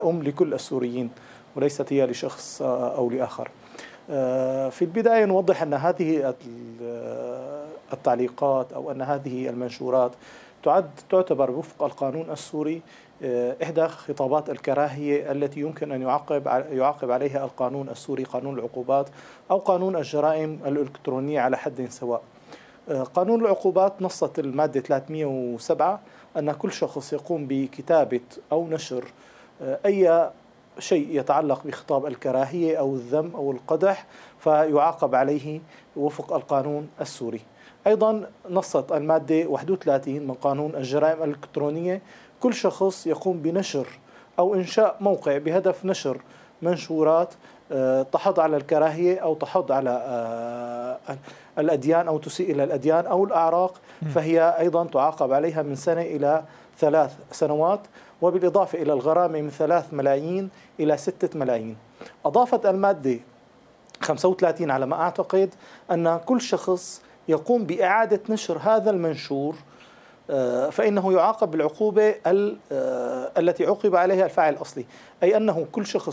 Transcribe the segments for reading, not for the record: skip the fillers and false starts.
لكل السوريين وليست هي لشخص أو لآخر. في البداية نوضح أن هذه التعليقات أو أن هذه المنشورات تعتبر وفق القانون السوري إحدى خطابات الكراهية التي يمكن أن يعاقب عليها القانون السوري، قانون العقوبات أو قانون الجرائم الإلكترونية على حد سواء. قانون العقوبات نصت المادة 307 أن كل شخص يقوم بكتابة أو نشر أي شيء يتعلق بخطاب الكراهية أو الذم أو القدح فيعاقب عليه وفق القانون السوري. أيضا نصت المادة 31 من قانون الجرائم الإلكترونية كل شخص يقوم بنشر أو إنشاء موقع بهدف نشر منشورات تحض على الكراهية أو تحض على الأديان أو تسيء إلى الأديان أو الأعراق فهي أيضا تعاقب عليها من 1 إلى 3 سنوات، وبالإضافة إلى الغرامة من 3 ملايين إلى 6 ملايين. أضافت المادة 35 على ما أعتقد أن كل شخص يقوم بإعادة نشر هذا المنشور فإنه يعاقب بالعقوبة التي عوقب عليها الفاعل الأصلي، أي أنه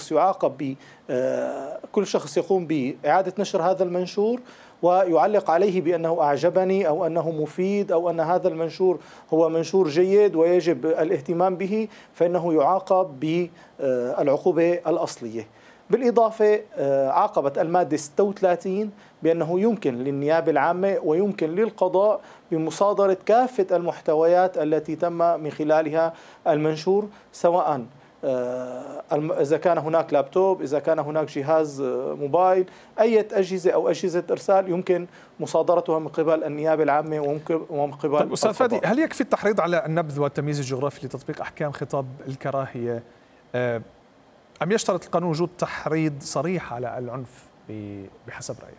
كل شخص يقوم بإعادة نشر هذا المنشور ويعلق عليه بأنه أعجبني أو أنه مفيد أو أن هذا المنشور هو منشور جيد ويجب الاهتمام به، فإنه يعاقب بالعقوبة الأصلية. بالإضافة عاقبت المادة 36 بأنه يمكن للنيابة العامة ويمكن للقضاء بمصادرة كافة المحتويات التي تم من خلالها المنشور، سواء إذا كان هناك لابتوب، إذا كان هناك جهاز موبايل، أي أجهزة أو أجهزة إرسال يمكن مصادرتها من قبل النيابة العامة ومن قبل طيب أستاذ فادي، هل يكفي التحريض على النبذ والتمييز الجغرافي لتطبيق أحكام خطاب الكراهية، أم يشترط القانون وجود تحريض صريح على العنف بحسب رأيك؟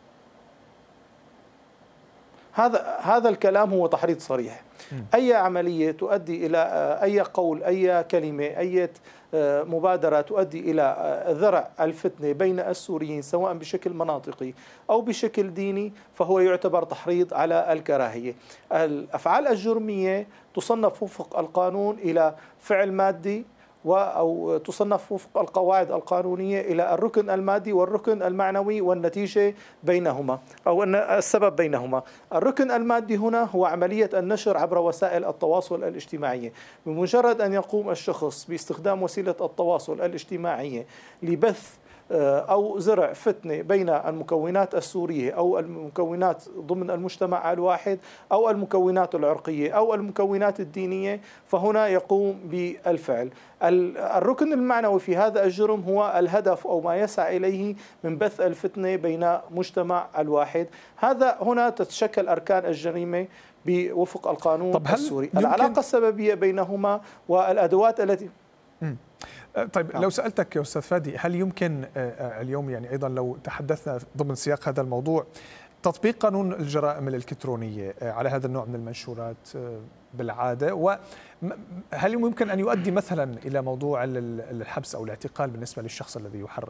هذا الكلام هو تحريض صريح. أي عملية تؤدي إلى أي قول، أي كلمة، أي مبادرة تؤدي إلى ذرع الفتنة بين السوريين سواء بشكل مناطقي أو بشكل ديني فهو يعتبر تحريض على الكراهية. الأفعال الجرمية تصنف وفق القانون إلى فعل مادي أو تصنف وفق القواعد القانونية إلى الركن المادي والركن المعنوي والنتيجة بينهما أو السبب بينهما. الركن المادي هنا هو عملية النشر عبر وسائل التواصل الاجتماعية. بمجرد أن يقوم الشخص باستخدام وسيلة التواصل الاجتماعية لبث أو زرع فتنة بين المكونات السورية أو المكونات ضمن المجتمع الواحد أو المكونات العرقية أو المكونات الدينية، فهنا يقوم بالفعل. الركن المعنوي في هذا الجرم هو الهدف أو ما يسعى إليه من بث الفتنة بين مجتمع الواحد. هنا تتشكل أركان الجريمة بوفق القانون السوري. العلاقة السببية بينهما والأدوات التي طيب لو سألتك يا أستاذ فادي، هل يمكن اليوم يعني أيضا لو تحدثنا ضمن سياق هذا الموضوع تطبيق قانون الجرائم الإلكترونية على هذا النوع من المنشورات بالعادة، وهل يمكن أن يؤدي مثلا إلى موضوع الحبس أو الاعتقال بالنسبة للشخص الذي يحرض؟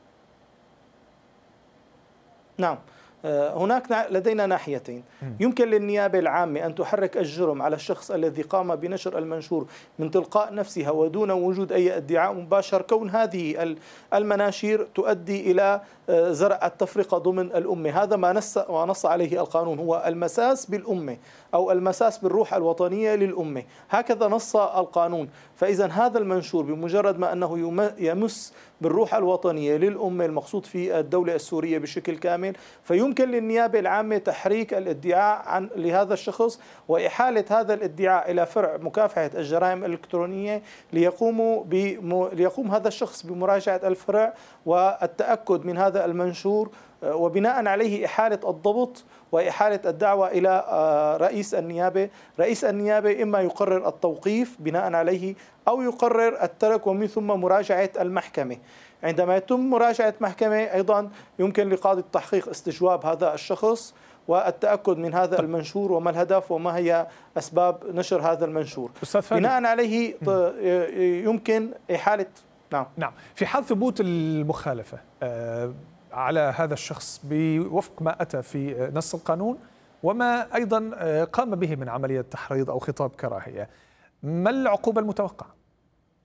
نعم، هناك لدينا ناحيتين. يمكن للنيابة العامة أن تحرك الجرم على الشخص الذي قام بنشر المنشور من تلقاء نفسها ودون وجود أي ادعاء مباشر، كون هذه المناشير تؤدي إلى زرع التفرقة ضمن الأمة. هذا ما نص عليه القانون، هو المساس بالأمة أو المساس بالروح الوطنية للأمة، هكذا نص القانون. فإذا هذا المنشور بمجرد ما أنه يمس بالروح الوطنية للأمة المقصود في الدولة السورية بشكل كامل، فيمكن للنيابة العامة تحريك الادعاء لهذا الشخص وإحالة هذا الادعاء إلى فرع مكافحة الجرائم الإلكترونية ليقوم هذا الشخص بمراجعة الفرع والتأكد من هذا المنشور، وبناء عليه إحالة الضبط وإحالة الدعوة إلى رئيس النيابة. رئيس النيابة إما يقرر التوقيف بناء عليه أو يقرر الترك ومن ثم مراجعة المحكمة. عندما يتم مراجعة محكمة أيضا يمكن لقاضي التحقيق استجواب هذا الشخص والتأكد من هذا المنشور وما الهدف وما هي أسباب نشر هذا المنشور. بناء عليه يمكن إحالة. نعم، في حال ثبوت المخالفة على هذا الشخص بوفق ما أتى في نص القانون وما أيضا قام به من عملية تحريض أو خطاب كراهية، ما العقوبة المتوقعة؟